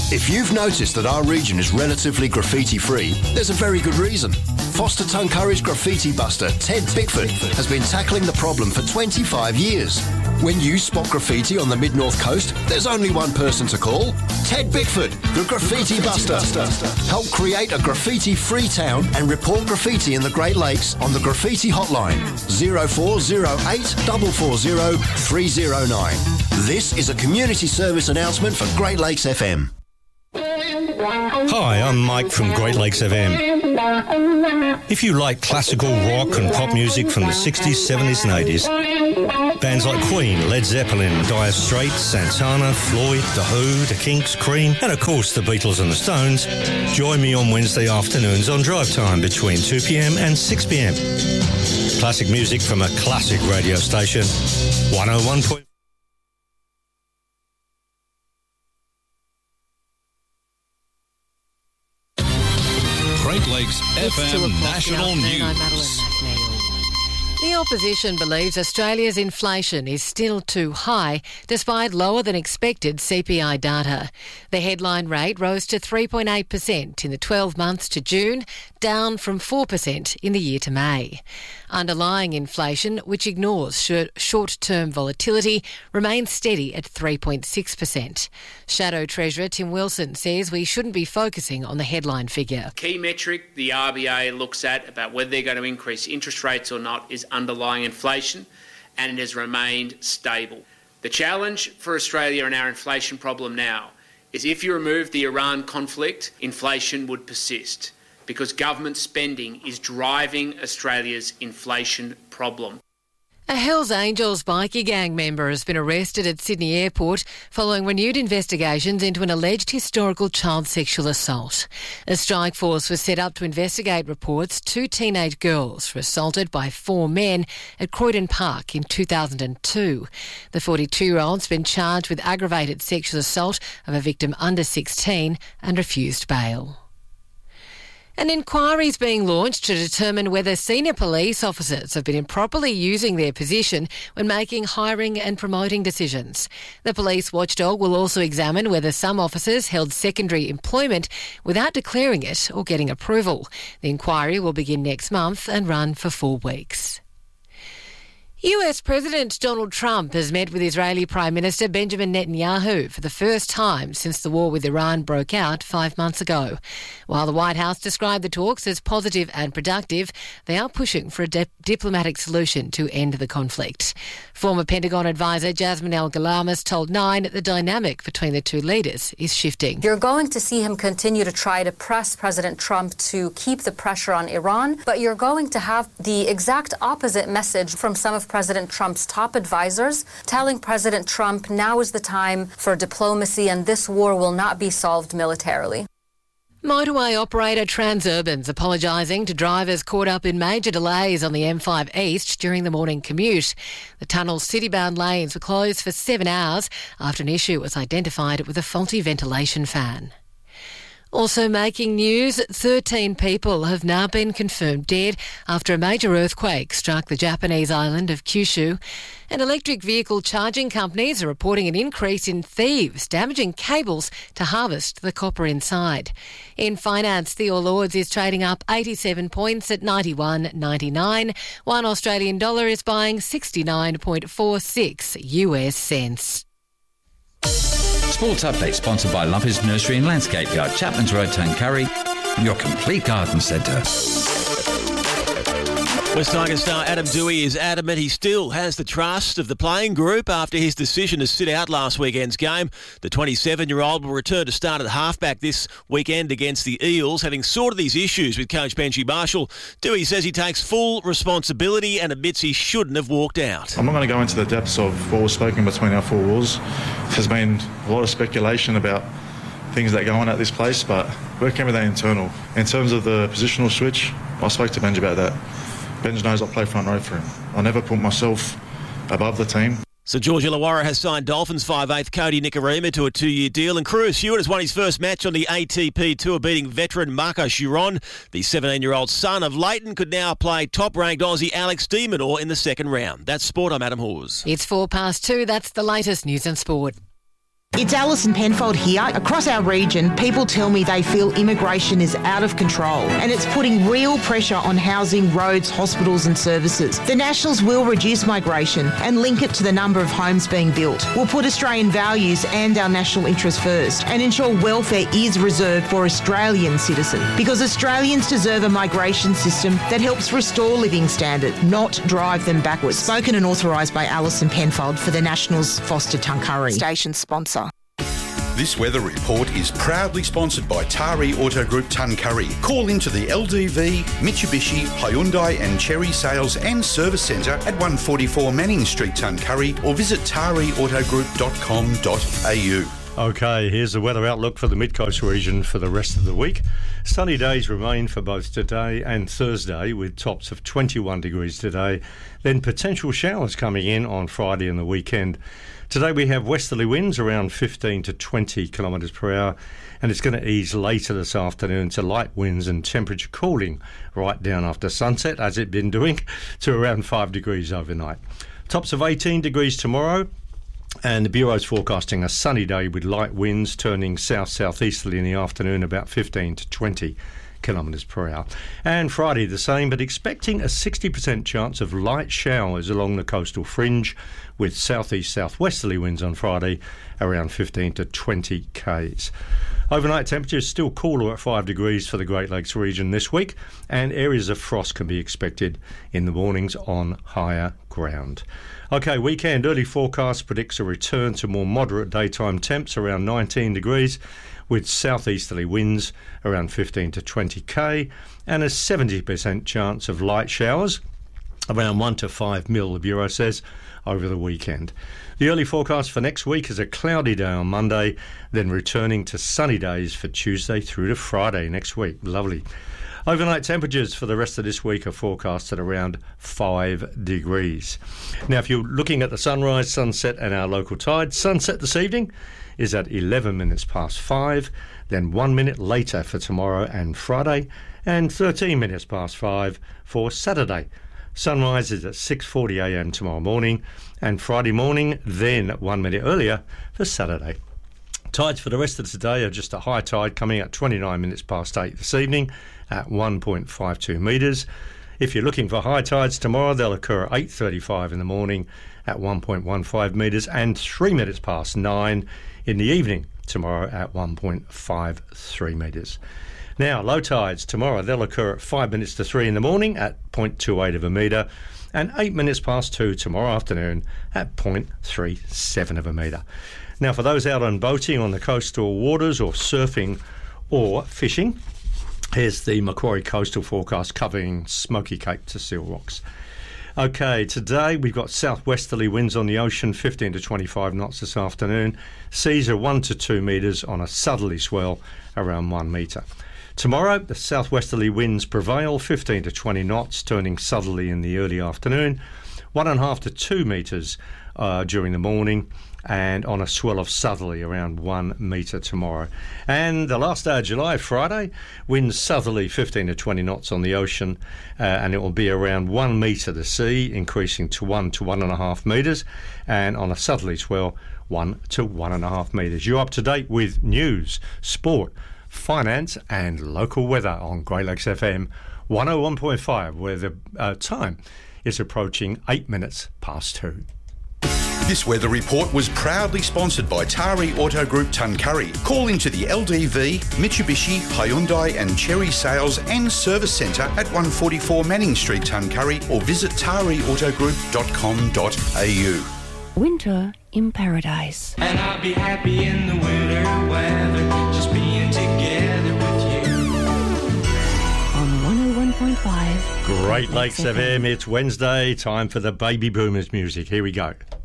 If you've noticed that our region is relatively graffiti-free, there's a very good reason. Foster Tuncurry's graffiti buster, Ted Bickford, has been tackling the problem for 25 years. When you spot graffiti on the Mid-North Coast, there's only one person to call. Ted Bickford, the Graffiti Buster. Help create a graffiti-free town and report graffiti in the Great Lakes on the Graffiti Hotline, 0408 440 309. This is a community service announcement for Great Lakes FM. Hi, I'm Mike from Great Lakes FM. If you like classical rock and pop music from the 60s, 70s and 80s, bands like Queen, Led Zeppelin, Dire Straits, Santana, Floyd, The Who, The Kinks, Cream, and of course the Beatles and the Stones, join me on Wednesday afternoons on Drive Time between 2pm and 6pm. Classic music from a classic radio station, 101. Great Lakes FM National News. The opposition believes Australia's inflation is still too high despite lower than expected CPI data. The headline rate rose to 3.8% in the 12 months to June, down from 4% in the year to May. Underlying inflation, which ignores short-term volatility, remains steady at 3.6%. Shadow Treasurer Tim Wilson says we shouldn't be focusing on the headline figure. Key metric the RBA looks at about whether they're going to increase interest rates or not is underlying inflation, and it has remained stable. The challenge for Australia and our inflation problem now is if you remove the Iran conflict, inflation would persist because government spending is driving Australia's inflation problem. A Hells Angels bikie gang member has been arrested at Sydney Airport following renewed investigations into an alleged historical child sexual assault. A strike force was set up to investigate reports 2 teenage girls were assaulted by 4 men at Croydon Park in 2002. The 42-year-old's been charged with aggravated sexual assault of a victim under 16 and refused bail. An inquiry is being launched to determine whether senior police officers have been improperly using their position when making hiring and promoting decisions. The police watchdog will also examine whether some officers held secondary employment without declaring it or getting approval. The inquiry will begin next month and run for 4 weeks. US President Donald Trump has met with Israeli Prime Minister Benjamin Netanyahu for the first time since the war with Iran broke out 5 months ago. While the White House described the talks as positive and productive, they are pushing for a diplomatic solution to end the conflict. Former Pentagon advisor Jasmine El-Galamis told Nine the dynamic between the two leaders is shifting. You're going to see him continue to try to press President Trump to keep the pressure on Iran, but you're going to have the exact opposite message from some of President Trump's top advisors, telling President Trump now is the time for diplomacy and this war will not be solved militarily. Motorway operator Transurban's apologising to drivers caught up in major delays on the M5 East during the morning commute. The tunnel's city-bound lanes were closed for 7 hours after an issue was identified with a faulty ventilation fan. Also making news, 13 people have now been confirmed dead after a major earthquake struck the Japanese island of Kyushu. And electric vehicle charging companies are reporting an increase in thieves damaging cables to harvest the copper inside. In finance, the All Ords is trading up 87 points at 91.99. One Australian dollar is buying 69.46 US cents. Sports Update sponsored by Lovers Nursery and Landscape Yard, Chapman's Road, Tuncurry, your complete garden centre. West Tigers star Adam Doueihi is adamant he still has the trust of the playing group after his decision to sit out last weekend's game. The 27-year-old will return to start at halfback this weekend against the Eels, having sorted these issues with coach Benji Marshall. Doueihi says he takes full responsibility and admits he shouldn't have walked out. I'm not going to go into the depths of what was spoken between our 4 walls. There's been a lot of speculation about things that go on at this place, but we're keeping that internal. In terms of the positional switch, I spoke to Benji about that. Benj knows I play front row for him. I never put myself above the team. So George Illawarra has signed Dolphins 5'8" Cody Nikorima to a 2-year deal, and Cruz Hewitt has won his first match on the ATP Tour, beating veteran Marco Chiron. The 17-year-old son of Leighton could now play top-ranked Aussie Alex de Minaur in the second round. That's sport. I'm Adam Hawes. It's 2:04. That's the latest news and sport. It's Alison Penfold here. Across our region, people tell me they feel immigration is out of control and it's putting real pressure on housing, roads, hospitals and services. The Nationals will reduce migration and link it to the number of homes being built. We'll put Australian values and our national interests first and ensure welfare is reserved for Australian citizens, because Australians deserve a migration system that helps restore living standards, not drive them backwards. Spoken and authorised by Alison Penfold for the Nationals, Foster Tuncurry. Station sponsor. This weather report is proudly sponsored by Tari Auto Group Tuncurry. Call into the LDV, Mitsubishi, Hyundai and Cherry Sales and Service Centre at 144 Manning Street, Tuncurry, or visit tariautogroup.com.au. Okay, here's the weather outlook for the Mid-Coast region for the rest of the week. Sunny days remain for both today and Thursday, with tops of 21 degrees today, then potential showers coming in on Friday and the weekend. Today we have westerly winds around 15 to 20 kilometres per hour, and it's going to ease later this afternoon to light winds and temperature cooling right down after sunset, as it's been doing, to around 5 degrees overnight. Tops of 18 degrees tomorrow, and the Bureau's forecasting a sunny day with light winds turning south-southeasterly in the afternoon, about 15 to 20 kilometres per hour. And Friday the same, but expecting a 60% chance of light showers along the coastal fringe, with southeast-southwesterly winds on Friday around 15 to 20 k's. Overnight temperatures still cooler at 5 degrees for the Great Lakes region this week, and areas of frost can be expected in the mornings on higher ground. OK, weekend early forecast predicts a return to more moderate daytime temps around 19 degrees, with southeasterly winds around 15 to 20 k, and a 70% chance of light showers, around 1 to 5 mil, the Bureau says, over the weekend. The early forecast for next week is a cloudy day on Monday, then returning to sunny days for Tuesday through to Friday next week. Lovely. Overnight temperatures for the rest of this week are forecast at around 5 degrees. Now, if you're looking at the sunrise, sunset and our local tide, sunset this evening is at 11 minutes past 5, then 1 minute later for tomorrow and Friday, and 13 minutes past 5 for Saturday. Sunrise is at 6:40 a.m. tomorrow morning, and Friday morning then 1 minute earlier for Saturday. Tides for the rest of today are just a high tide coming at 29 minutes past 8 this evening at 1.52 metres. If you're looking for high tides tomorrow, they'll occur at 8:35 in the morning at 1.15 metres and 3 minutes past 9 in the evening tomorrow at 1.53 metres. Now, low tides tomorrow, they'll occur at 5 minutes to 3 in the morning at 0.28 of a metre, and 8 minutes past 2 tomorrow afternoon at 0.37 of a metre. Now, for those out on boating on the coastal waters or surfing or fishing, here's the Macquarie Coastal forecast covering Smoky Cape to Seal Rocks. OK, today we've got southwesterly winds on the ocean, 15 to 25 knots this afternoon. Seas are 1 to 2 metres on a southerly swell around 1 metre. Tomorrow, the southwesterly winds prevail, 15 to 20 knots, turning southerly in the early afternoon, 1.5 to 2 metres during the morning, and on a swell of southerly around 1 metre tomorrow. And the last day of July, Friday, winds southerly 15 to 20 knots on the ocean, and it will be around 1 metre the sea, increasing to 1 to 1.5 metres, and on a southerly swell, 1 to 1.5 metres. You're up to date with news, sport, finance and local weather on Great Lakes FM 101.5, where the time is approaching 8 minutes past 2. This weather report was proudly sponsored by Tari Auto Group Tuncurry. Call into the LDV, Mitsubishi, Hyundai and Cherry Sales and Service Centre at 144 Manning Street, Tuncurry, or visit tariautogroup.com.au. Winter in paradise. And I'll be happy in the winter weather, just being together with you. On 101.5 Great Lakes FM, it's Wednesday, time for the Baby Boomers music. Here we go.